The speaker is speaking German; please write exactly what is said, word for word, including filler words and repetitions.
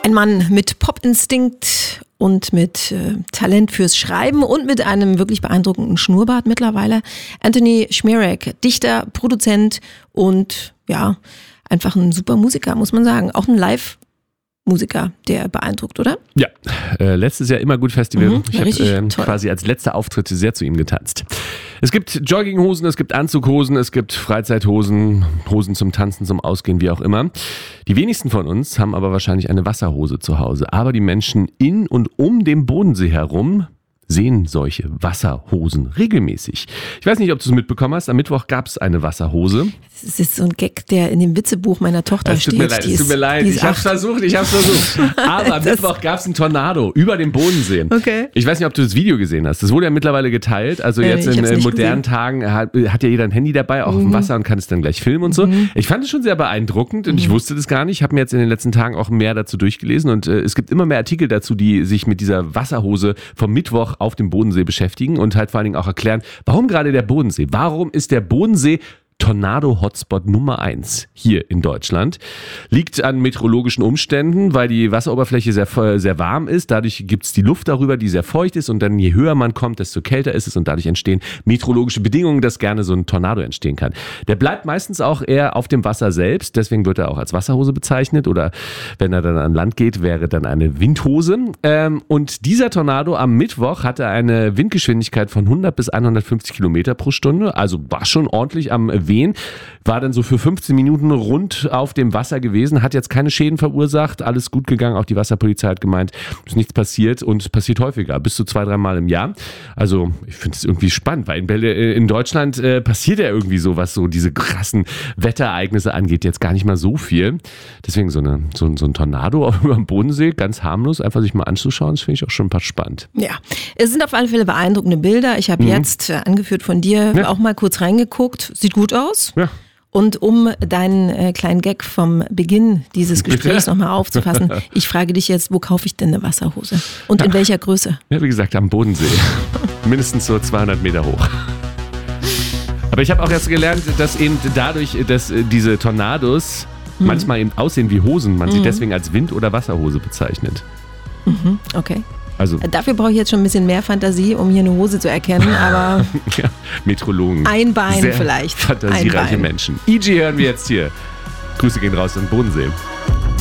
Ein Mann mit Pop-Instinkt und mit äh, Talent fürs Schreiben und mit einem wirklich beeindruckenden Schnurrbart mittlerweile. Anthony Szmierek, Dichter, Produzent und ja, einfach ein super Musiker, muss man sagen. Auch ein Live- Musiker, der beeindruckt, oder? Ja, äh, letztes Jahr immer gut Festival. Mhm, ich habe äh, quasi als letzter Auftritt sehr zu ihm getanzt. Es gibt Jogginghosen, es gibt Anzughosen, es gibt Freizeithosen, Hosen zum Tanzen, zum Ausgehen, wie auch immer. Die wenigsten von uns haben aber wahrscheinlich eine Wasserhose zu Hause. Aber die Menschen in und um den Bodensee herum sehen solche Wasserhosen regelmäßig. Ich weiß nicht, ob du es mitbekommen hast, am Mittwoch gab es eine Wasserhose. Das ist so ein Gag, der in dem Witzebuch meiner Tochter es tut steht. Mir leid, es tut mir leid, ich hab's versucht, ich hab's versucht. Aber am Mittwoch gab es einen Tornado über dem Bodensee. Okay. Ich weiß nicht, ob du das Video gesehen hast. Das wurde ja mittlerweile geteilt. Also äh, jetzt in äh, modernen gesehen. Tagen hat, hat ja jeder ein Handy dabei, auch mhm. auf dem Wasser und kann es dann gleich filmen und so. Mhm. Ich fand es schon sehr beeindruckend und mhm. ich wusste das gar nicht. Ich habe mir jetzt in den letzten Tagen auch mehr dazu durchgelesen und äh, es gibt immer mehr Artikel dazu, die sich mit dieser Wasserhose vom Mittwoch auf dem Bodensee beschäftigen. beschäftigen und halt vor allen Dingen auch erklären, warum gerade der Bodensee? Warum ist der Bodensee Tornado-Hotspot Nummer eins hier in Deutschland? Liegt an meteorologischen Umständen, weil die Wasseroberfläche sehr, sehr warm ist. Dadurch gibt es die Luft darüber, die sehr feucht ist und dann je höher man kommt, desto kälter ist es und dadurch entstehen meteorologische Bedingungen, dass gerne so ein Tornado entstehen kann. Der bleibt meistens auch eher auf dem Wasser selbst, deswegen wird er auch als Wasserhose bezeichnet oder wenn er dann an Land geht, wäre dann eine Windhose. Und dieser Tornado am Mittwoch hatte eine Windgeschwindigkeit von hundert bis hundertfünfzig Kilometer pro Stunde, also war schon ordentlich am Wehen, war dann so für fünfzehn Minuten rund auf dem Wasser gewesen, hat jetzt keine Schäden verursacht, alles gut gegangen, auch die Wasserpolizei hat gemeint, ist nichts passiert und es passiert häufiger, bis zu zwei, dreimal im Jahr. Also ich finde es irgendwie spannend, weil in, in Deutschland äh, passiert ja irgendwie so, was so diese krassen Wetterereignisse angeht, jetzt gar nicht mal so viel. Deswegen so, eine, so, so ein Tornado über dem Bodensee, ganz harmlos, einfach sich mal anzuschauen, das finde ich auch schon ein paar spannend. Ja, es sind auf alle Fälle beeindruckende Bilder. Ich habe mhm. jetzt, äh, angeführt von dir, ja. auch mal kurz reingeguckt. Sieht gut aus. Ja. Und um deinen äh, kleinen Gag vom Beginn dieses Gesprächs nochmal aufzufassen, ich frage dich jetzt, wo kaufe ich denn eine Wasserhose? Und in ja. welcher Größe? Ja, wie gesagt, am Bodensee. Mindestens so zweihundert Meter hoch. Aber ich habe auch erst gelernt, dass eben dadurch, dass diese Tornados mhm. manchmal eben aussehen wie Hosen, man mhm. sie deswegen als Wind- oder Wasserhose bezeichnet. Mhm. Okay. Also, dafür brauche ich jetzt schon ein bisschen mehr Fantasie, um hier eine Hose zu erkennen, aber ja, Meteorologen. Ein Bein sehr vielleicht. Fantasiereiche ein Bein. Menschen. E G hören wir jetzt hier. Grüße gehen raus an Bodensee.